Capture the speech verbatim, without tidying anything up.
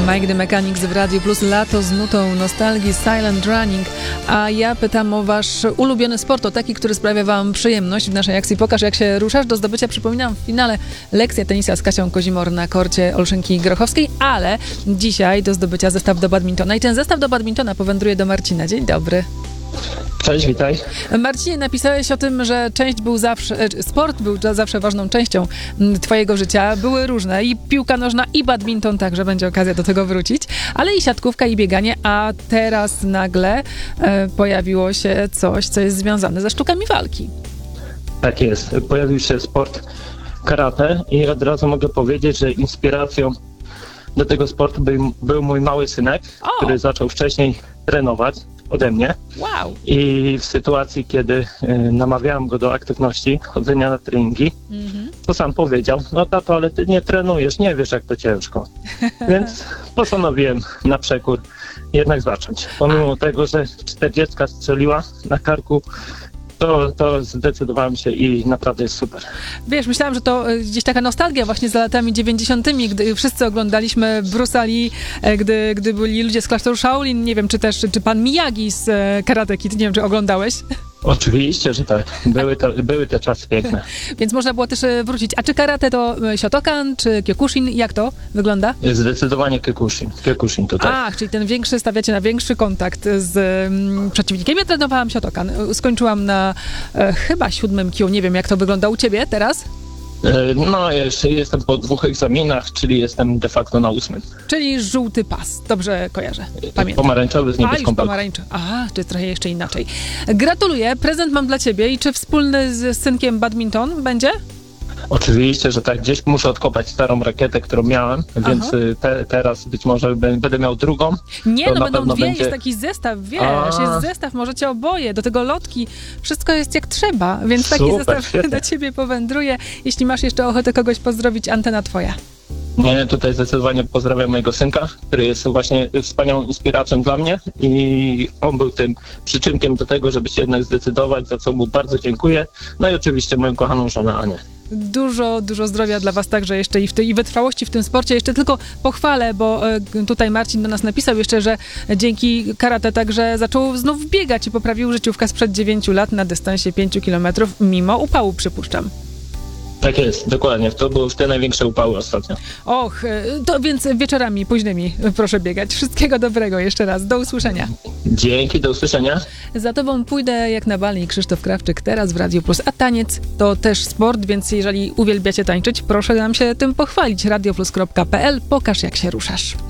Mike the Mechanics w Radiu Plus, lato z nutą nostalgii, Silent Running. A ja pytam o wasz ulubiony sport, o taki, który sprawia wam przyjemność w naszej akcji Pokaż jak się ruszasz. Do zdobycia, przypominam, w finale lekcja tenisa z Kasią Kozimor na korcie Olszynki Grochowskiej, ale dzisiaj do zdobycia zestaw do badmintona. I ten zestaw do badmintona powędruje do Marcina. Dzień dobry. Cześć, witaj. Marcinie, napisałeś o tym, że część był zawsze, sport był zawsze ważną częścią twojego życia. Były różne, i piłka nożna, i badminton, także będzie okazja do tego wrócić, ale i siatkówka, i bieganie, a teraz nagle e, pojawiło się coś, co jest związane ze sztukami walki. Tak jest, pojawił się sport karate i od razu mogę powiedzieć, że inspiracją do tego sportu był, był mój mały synek, o! który zaczął wcześniej trenować ode mnie. Wow. I w sytuacji, kiedy y, namawiałem go do aktywności, chodzenia na treningi, mm-hmm. to sam powiedział: no tato, ale ty nie trenujesz, nie wiesz jak to ciężko. Więc postanowiłem na przekór jednak zacząć. Pomimo A. tego, że czterdziestka strzeliła na karku, To, to zdecydowałem się i naprawdę jest super. Wiesz, myślałam, że to gdzieś taka nostalgia właśnie za latami dziewięćdziesiątymi, gdy wszyscy oglądaliśmy Bruce'a Lee, gdy, gdy byli ludzie z klasztoru Shaolin, nie wiem, czy też, czy pan Miyagi z Karate Kid, nie wiem, czy oglądałeś? Oczywiście, że tak. Były te, były te czasy piękne. Więc można było też wrócić. A czy karate to Shotokan, czy Kyokushin? Jak to wygląda? Zdecydowanie Kyokushin. Kyokushin tutaj. Ach, czyli ten większy, stawiacie na większy kontakt z um, przeciwnikiem. Ja trenowałam Shotokan. Skończyłam na e, chyba siódmym kiju. Nie wiem, jak to wygląda u ciebie teraz? No, jeszcze jestem po dwóch egzaminach, czyli jestem de facto na ósmym. Czyli żółty pas. Dobrze kojarzę. Pamiętam. Pomarańczowy z niebieską palką. Pomarańczowy. Aha, czy trochę jeszcze inaczej. Gratuluję. Prezent mam dla ciebie. I czy wspólny z synkiem badminton będzie? Oczywiście, że tak. Gdzieś muszę odkopać starą rakietę, którą miałem, Aha. więc te, teraz być może będę miał drugą. Nie, no będą dwie, będzie... jest taki zestaw, wiesz, A. jest zestaw, możecie oboje, do tego lotki, wszystko jest jak trzeba, więc taki Super, zestaw świetnie. do ciebie powędruje. Jeśli masz jeszcze ochotę kogoś pozdrowić, antena twoja. Nie, tutaj zdecydowanie pozdrawiam mojego synka, który jest właśnie wspaniałą inspiracją dla mnie i on był tym przyczynkiem do tego, żeby się jednak zdecydować, za co mu bardzo dziękuję. No i oczywiście moją kochaną żonę Anię. Dużo, dużo zdrowia dla was także jeszcze i, w tej, i wytrwałości w tym sporcie. Jeszcze tylko pochwalę, bo e, tutaj Marcin do nas napisał jeszcze, że dzięki karate także zaczął znów biegać i poprawił życiówkę sprzed dziewięciu lat na dystansie pięciu kilometrów, mimo upału, przypuszczam. Tak jest, dokładnie. To były te największe upały ostatnio. Och, to więc wieczorami późnymi proszę biegać. Wszystkiego dobrego jeszcze raz. Do usłyszenia. Dzięki, do usłyszenia. Za tobą pójdę jak na bal i Krzysztof Krawczyk teraz w Radiu Plus. A taniec to też sport, więc jeżeli uwielbiacie tańczyć, proszę nam się tym pochwalić. radioplus kropka pe el. Pokaż jak się ruszasz.